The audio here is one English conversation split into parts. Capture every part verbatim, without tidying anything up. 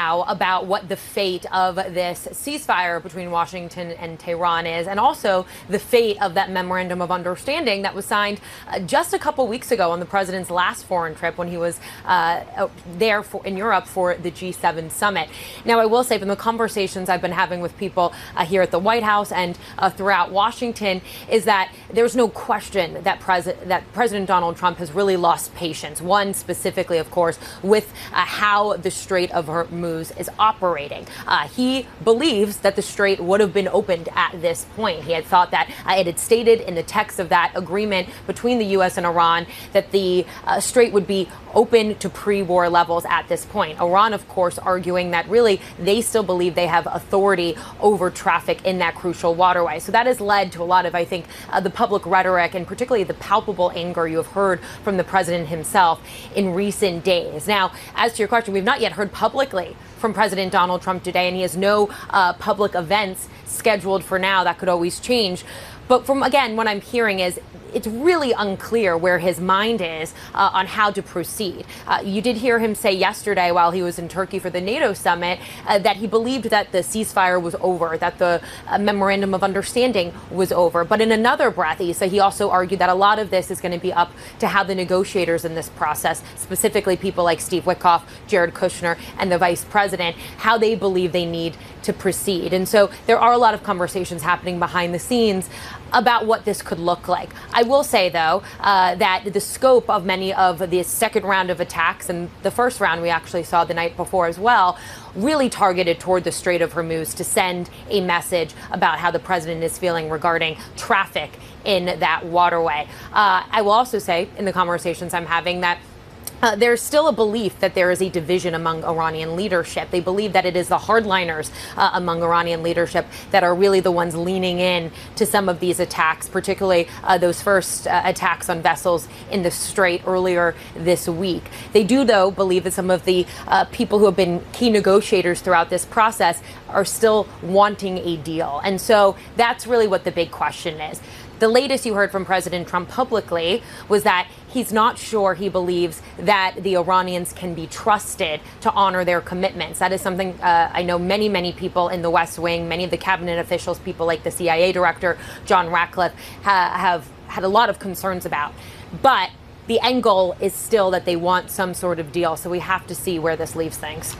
now about what the fate of this ceasefire between Washington and Tehran is, and also the fate of that memorandum of understanding that was signed uh, just a couple weeks ago on the president's last foreign trip when he was uh, there for, in Europe for the G seven summit. Now, I will say from the conversations I've been having with people uh, here at the White House and uh, throughout Washington is that there's no question that, Pres- that President Donald Trump has really lost patience. One specifically, of course, with uh, how the Strait of Hormuz is operating. Uh, he believes that the strait would have been opened at this point. He had thought that uh, it had stated in the text of that agreement between the U S and Iran that the uh, strait would be open to pre-war levels at this point. Iran, of course, arguing that really they still believe they have authority over traffic in that crucial waterway. So that has led to a lot of, I think, uh, the public rhetoric and particularly the palpable anger you have heard from the president himself in recent days. Now, as to your question, we've not yet heard publicly from President Donald Trump today, and he has no uh, public events scheduled for now. That could always change. But from, again, what I'm hearing is it's really unclear where his mind is uh, on how to proceed. Uh, you did hear him say yesterday while he was in Turkey for the NATO summit uh, that he believed that the ceasefire was over, that the uh, memorandum of understanding was over. But in another breath, Issa, he also argued that a lot of this is going to be up to how the negotiators in this process, specifically people like Steve Witkoff, Jared Kushner, and the vice president, how they believe they need to proceed. And so there are a lot of conversations happening behind the scenes about what this could look like. I will say, though, uh, that the scope of many of the second round of attacks and the first round we actually saw the night before as well, really targeted toward the Strait of Hormuz to send a message about how the president is feeling regarding traffic in that waterway. Uh, I will also say in the conversations I'm having that Uh, there's still a belief that there is a division among Iranian leadership. They believe that it is the hardliners uh, among Iranian leadership that are really the ones leaning in to some of these attacks, particularly uh, those first uh, attacks on vessels in the Strait earlier this week. They do, though, believe that some of the uh, people who have been key negotiators throughout this process are still wanting a deal. And so that's really what the big question is. The latest you heard from President Trump publicly was that he's not sure he believes that the Iranians can be trusted to honor their commitments. That is something uh, I know many, many people in the West Wing, many of the cabinet officials, people like the C I A director, John Ratcliffe, ha- have had a lot of concerns about. But the end goal is still that they want some sort of deal. So we have to see where this leaves things.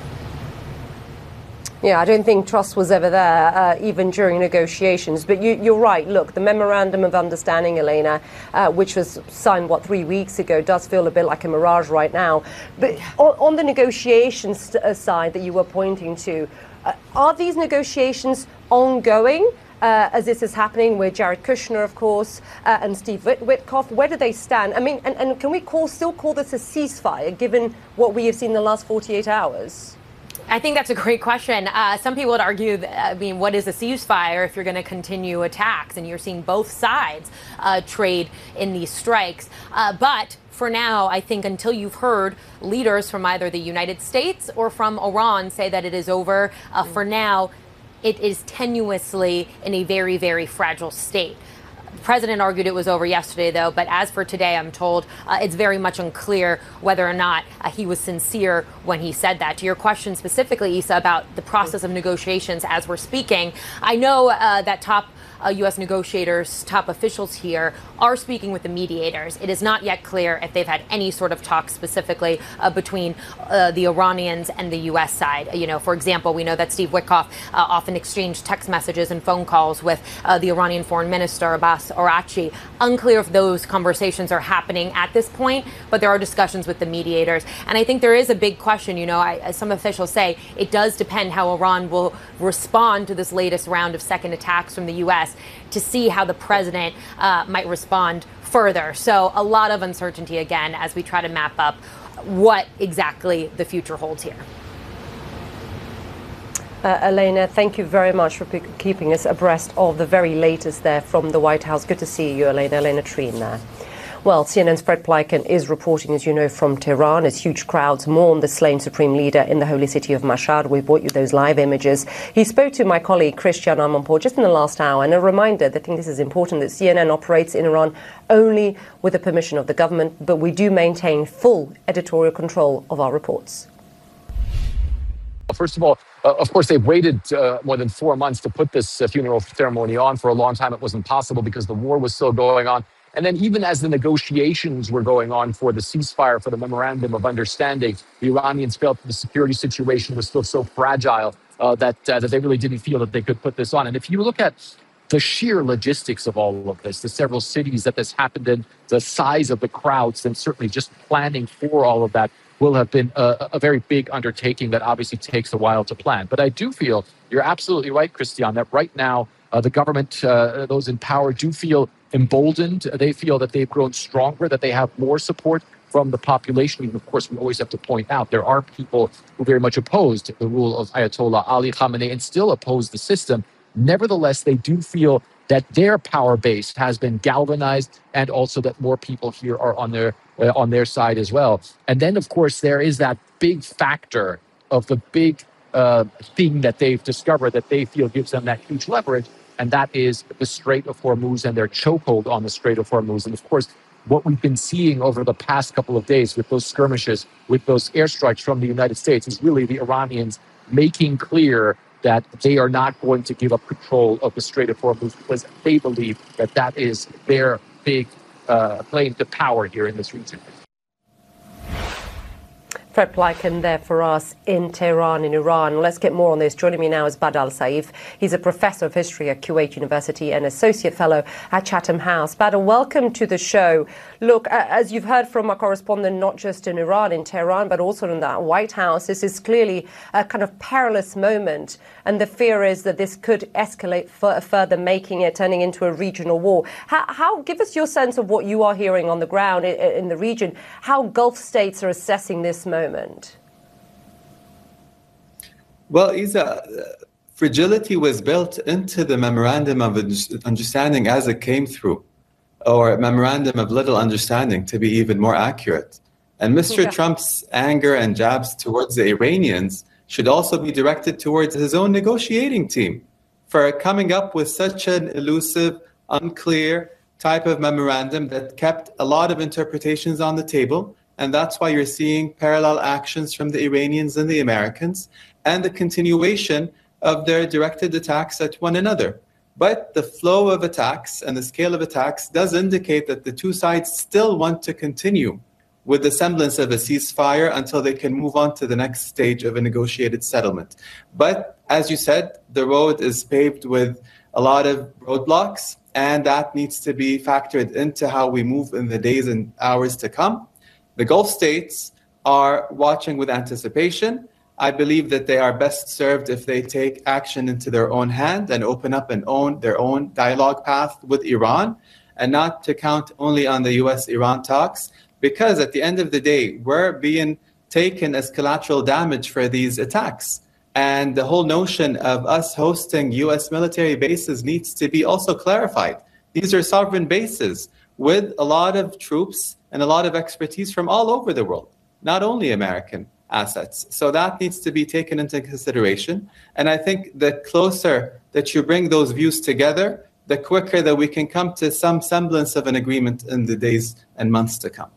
Yeah, I don't think trust was ever there, uh, even during negotiations. But you, you're right. Look, the Memorandum of Understanding, Elena, uh, which was signed, what, three weeks ago, does feel a bit like a mirage right now. But on, on the negotiations side that you were pointing to, uh, are these negotiations ongoing? Uh, as this is happening with Jared Kushner, of course, uh, and Steve Wit- Witkoff, where do they stand? I mean, and, and can we call, still call this a ceasefire, given what we have seen in the last forty-eight hours? I think that's a great question. Uh, some people would argue, that, I mean, what is a ceasefire if you're going to continue attacks? And you're seeing both sides uh, trade in these strikes. Uh, but for now, I think until you've heard leaders from either the United States or from Iran say that it is over, uh, for now, it is tenuously in a very, very fragile state. The president argued it was over yesterday, though, but as for today, I'm told uh, it's very much unclear whether or not uh, he was sincere when he said that. To your question specifically, Issa, about the process of negotiations as we're speaking, I know uh, that top Uh, U S negotiators, top officials here, are speaking with the mediators. It is not yet clear if they've had any sort of talk specifically uh, between uh, the Iranians and the U S side. You know, for example, we know that Steve Witkoff uh, often exchanged text messages and phone calls with uh, the Iranian Foreign Minister, Abbas Araghchi. Unclear if those conversations are happening at this point, but there are discussions with the mediators. And I think there is a big question, you know, I, as some officials say, it does depend how Iran will respond to this latest round of second attacks from the U S to see how the president uh, might respond further. So a lot of uncertainty again as we try to map up what exactly the future holds here. Uh, Elena, thank you very much for p- keeping us abreast of the very latest there from the White House. Good to see you, Elena. Elena Treen there. Well, C N N's Fred Pleiken is reporting, as you know, from Tehran as huge crowds mourn the slain supreme leader in the holy city of Mashhad. We brought you those live images. He spoke to my colleague Christian Amanpour just in the last hour, and a reminder that I think this is important, that C N N operates in Iran only with the permission of the government, but we do maintain full editorial control of our reports. First of all, uh, of course, they've waited uh, more than four months to put this uh, funeral ceremony on. For a long time, it wasn't possible because the war was still going on. And then even as the negotiations were going on for the ceasefire, for the memorandum of understanding, the Iranians felt that the security situation was still so fragile uh, that, uh, that they really didn't feel that they could put this on. And if you look at the sheer logistics of all of this, the several cities that this happened in, the size of the crowds, and certainly just planning for all of that will have been a, a very big undertaking that obviously takes a while to plan. But I do feel you're absolutely right, Christian, that right now uh, the government, uh, those in power, do feel emboldened. They feel that they've grown stronger, that they have more support from the population. And of course, we always have to point out there are people who very much opposed the rule of Ayatollah Ali Khamenei and still oppose the system. Nevertheless, they do feel that their power base has been galvanized, and also that more people here are on their uh, on their side as well. And then, of course, there is that big factor of the big uh, thing that they've discovered that they feel gives them that huge leverage, and that is the Strait of Hormuz and their chokehold on the Strait of Hormuz. And of course, what we've been seeing over the past couple of days with those skirmishes, with those airstrikes from the United States, is really the Iranians making clear that they are not going to give up control of the Strait of Hormuz because they believe that that is their big uh, claim to power here in this region. Fred Plyken there for us in Tehran, in Iran. Let's get more on this. Joining me now is Badr Al-Saif. He's a professor of history at Kuwait University and associate fellow at Chatham House. Badr, welcome to the show. Look, as you've heard from our correspondent, not just in Iran, in Tehran, but also in the White House, this is clearly a kind of perilous moment. And the fear is that this could escalate further, making it, turning into a regional war. How, how give us your sense of what you are hearing on the ground in, in the region, how Gulf states are assessing this moment. Moment. Well, Isa, fragility was built into the Memorandum of Understanding as it came through, or Memorandum of Little Understanding, to be even more accurate. And Mister Yeah. Trump's anger and jabs towards the Iranians should also be directed towards his own negotiating team for coming up with such an elusive, unclear type of memorandum that kept a lot of interpretations on the table. And that's why you're seeing parallel actions from the Iranians and the Americans and the continuation of their directed attacks at one another. But the flow of attacks and the scale of attacks does indicate that the two sides still want to continue with the semblance of a ceasefire until they can move on to the next stage of a negotiated settlement. But as you said, the road is paved with a lot of roadblocks, and that needs to be factored into how we move in the days and hours to come. The Gulf states are watching with anticipation. I believe that they are best served if they take action into their own hand and open up and own their own dialogue path with Iran, and not to count only on the U S Iran talks, because at the end of the day, we're being taken as collateral damage for these attacks. And the whole notion of us hosting U S military bases needs to be also clarified. These are sovereign bases with a lot of troops and a lot of expertise from all over the world, not only American assets. So that needs to be taken into consideration. And I think the closer that you bring those views together, the quicker that we can come to some semblance of an agreement in the days and months to come.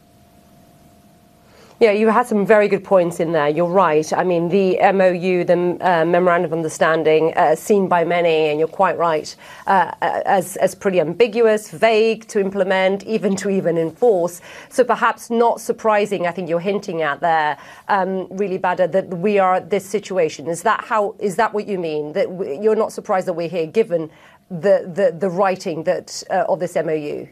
Yeah, you had some very good points in there. You're right. I mean, the M O U, the uh, Memorandum of Understanding, uh, seen by many, and you're quite right, uh, as, as pretty ambiguous, vague to implement, even to even enforce. So perhaps not surprising, I think you're hinting at there, um, really, Badr, that we are at this situation. Is that how? Is that what you mean? That we, you're not surprised that we're here, given the, the, the writing that uh, of this M O U?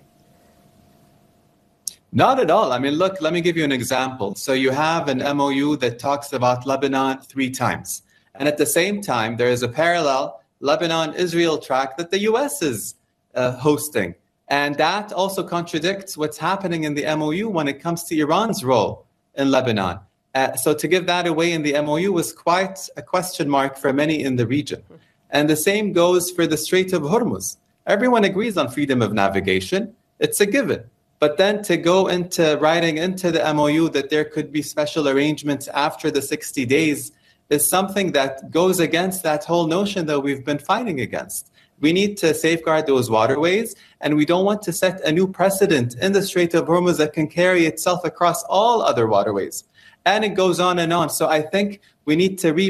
Not at all. I mean, look, let me give you an example. So you have an M O U that talks about Lebanon three times. And at the same time, there is a parallel Lebanon-Israel track that the U S is uh, hosting. And that also contradicts what's happening in the M O U when it comes to Iran's role in Lebanon. Uh, so to give that away in the M O U was quite a question mark for many in the region. And the same goes for the Strait of Hormuz. Everyone agrees on freedom of navigation. It's a given. But then to go into writing into the M O U that there could be special arrangements after the sixty days is something that goes against that whole notion that we've been fighting against. We need to safeguard those waterways, and we don't want to set a new precedent in the Strait of Hormuz that can carry itself across all other waterways. And it goes on and on. So I think we need to re